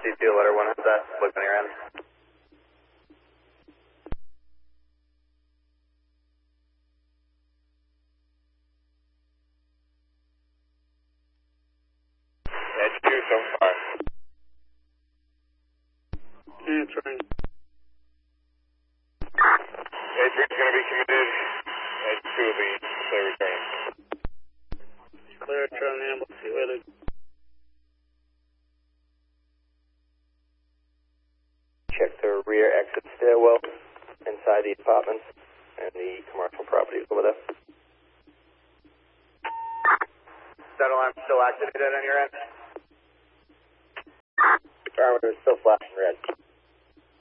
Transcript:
C2, letter 1, how's that? Look on your end. Edge 2 so far. Answering. Edge 3 is going to be committed. Edge 2 will be clear return. Clear return, ambulance committed. Check the rear exit stairwell inside the apartments and the commercial properties over there. That alarm still activated on your end? Parameter is still flashing red.